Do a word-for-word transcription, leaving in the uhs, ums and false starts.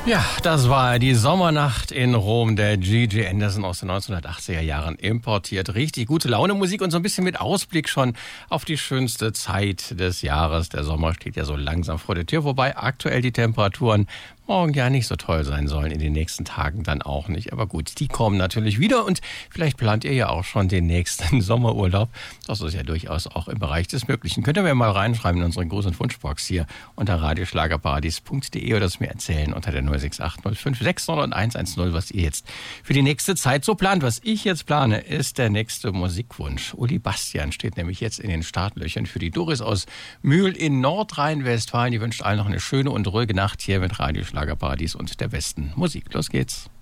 Ja, das war die Sommernacht in Rom, der G G Anderson aus den neunzehnhundertachtziger Jahren importiert. Richtig gute Laune Musik und so ein bisschen mit Ausblick schon auf die schönste Zeit des Jahres. Der Sommer steht ja so langsam vor der Tür, wobei aktuell die Temperaturen morgen ja nicht so toll sein sollen, in den nächsten Tagen dann auch nicht. Aber gut, die kommen natürlich wieder und vielleicht plant ihr ja auch schon den nächsten Sommerurlaub. Das ist ja durchaus auch im Bereich des Möglichen. Könnt ihr mir mal reinschreiben in unsere Gruß- und Wunschbox hier unter radioschlagerparadies punkt de oder es mir erzählen unter der null sechs acht null fünf sechs null eins eins null, was ihr jetzt für die nächste Zeit so plant. Was ich jetzt plane, ist der nächste Musikwunsch. Uli Bastian steht nämlich jetzt in den Startlöchern für die Doris aus Mühl in Nordrhein-Westfalen. Die wünscht allen noch eine schöne und ruhige Nacht hier mit Radio Schlagerparadies und der besten Musik. Los geht's.